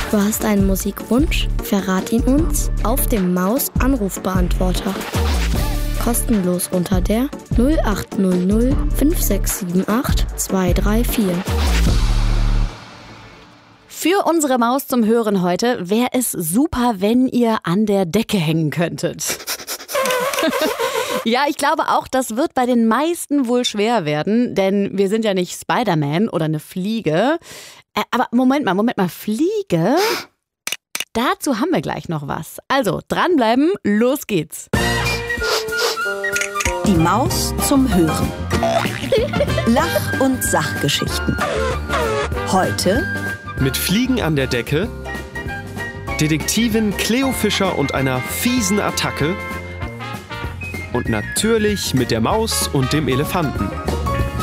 Du hast einen Musikwunsch? Verrat ihn uns auf dem Maus-Anrufbeantworter. Kostenlos unter der 0800 5678 234. Für unsere Maus zum Hören heute wäre es super, wenn ihr an der Decke hängen könntet. Ja, ich glaube auch, das wird bei den meisten wohl schwer werden, denn wir sind ja nicht Spider-Man oder eine Fliege. Aber Moment mal, Fliege? Dazu haben wir gleich noch was. Also, dranbleiben, los geht's. Die Maus zum Hören. Lach- und Sachgeschichten. Heute mit Fliegen an der Decke, Detektivin Cleo Fischer und einer fiesen Attacke und natürlich mit der Maus und dem Elefanten.